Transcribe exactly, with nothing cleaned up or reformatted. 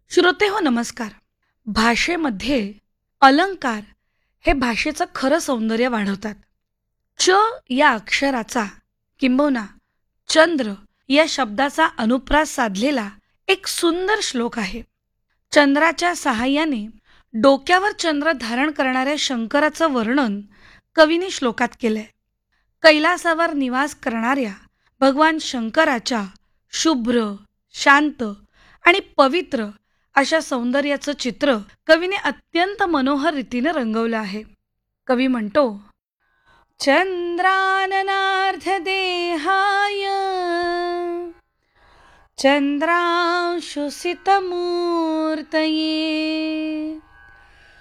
श्रोते हो नमस्कार. भाषेमध्ये अलंकार हे भाषेचं खरं सौंदर्य वाढवतात. च या अक्षराचा किंबहुना चंद्र या शब्दाचा अनुप्रास साधलेला एक सुंदर श्लोक आहे. चंद्राच्या सहाय्याने डोक्यावर चंद्र धारण करणाऱ्या शंकराचं वर्णन कवीने श्लोकात केलंय. कैलासावर निवास करणाऱ्या भगवान शंकराच्या शुभ्र, शांत आणि पवित्र अशा सौंदर्याचं चित्र कवीने अत्यंत मनोहर रीतीने रंगवलं आहे. कवी म्हणतो, चंद्राननार्ध देहाय चंद्रांशुसित मूर्तये